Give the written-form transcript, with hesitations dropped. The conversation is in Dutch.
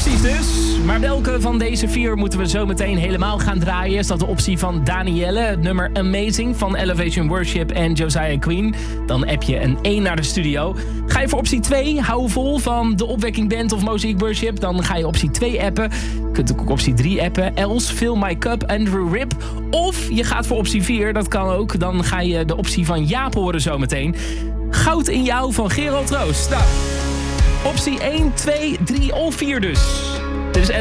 opties dus. Maar welke van deze 4 moeten we zo meteen helemaal gaan draaien? Is dat de optie van Danielle, het nummer Amazing van Elevation Worship en Josiah Queen? Dan app je een 1 naar de studio. Ga je voor optie 2, Hou Vol van de Opwekking Band of Mosaic Worship? Dan ga je optie 2 appen. Je kunt ook optie 3 appen. Else, Fill My Cup, Andrew Rip. Of je gaat voor optie 4, dat kan ook. Dan ga je de optie van Jaap horen zometeen. Goud in jou van Gerald Roos. Nou, optie 1, 2, 3 of 4 dus. Dit is